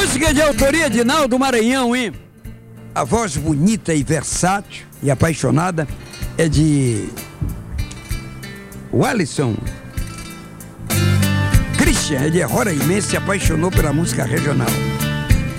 música de autoria de Naldo Maranhão, hein? A voz bonita e versátil e apaixonada é de Wellington Christian. Ele é roraimense e se apaixonou pela música regional.